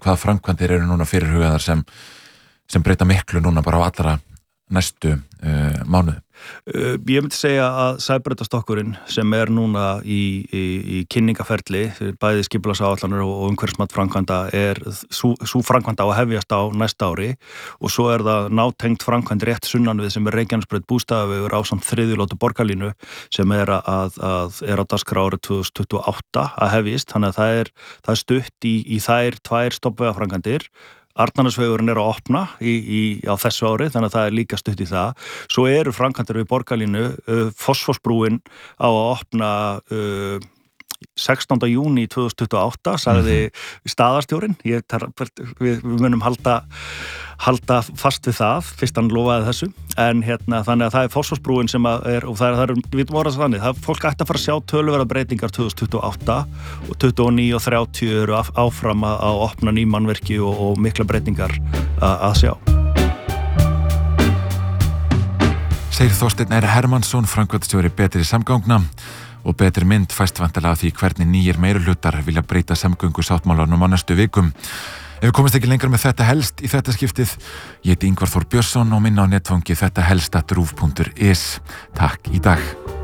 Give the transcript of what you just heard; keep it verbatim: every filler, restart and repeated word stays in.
hvaða framkvæmdir eru núna fyrirhugaðar sem, sem breyta miklu núna bara á allra næstu uh, mánuðum? Uh, ég myndi segja að Sæbrautarstokkurinn sem er núna í, í, í kynningaferli, bæði skipulagsáætlanir og, og umhverfismat framkvæmda er sú framkvæmda á að hefjast á næsta ári og svo er það nátengt framkvæmd rétt sunnan við sem er Reykjanesbraut Bústaðavegur ásamt þriðjulótu borgarlínu sem er að, að er á dagskrá árið tvö þúsund tuttugu og átta að hefjist, þannig að það er, það er stutt í, í þær tvær stoppvegaframkvæmdir. Arnarnesvegurinn er að opna í, í, á þessu ári, þannig að það er líka stutt í það. Svo eru framkvæmdir við borgarlínu, uh, Fossvogsbrúin á að opna uh, sextánda júní tvö þúsund tuttugu og átta, sagði mm-hmm. staðarstjórinn. Ég tar, við, við munum halda, halda fast við það, fyrst hann lofaði þessu. En hérna, þannig að það er Fossvogsbrúin sem er, og það er, það er við vorum að þannig, það er fólk ætti að fara að sjá töluverða breytingar tvö þúsund tuttugu og átta og tuttugu og níu og þrjátíu eru áfram að, að opna ný mannvirki og, og mikla breytingar að, að sjá. Segir Þorsteinn R. Hermannsson, framkvæmdastjóri Betri samgangna, og betri mynd fæst vantilega af því hvernig nýjir meirihlutar vilja breyta samgöngusáttmálanum á næstu vikum. Ef við komumst ekki lengra með þetta helst í þetta skiptið, ég heiti Ingvar Þór Björnsson og minna á netfangi þetta helst at rúv punktur is. Takk í dag.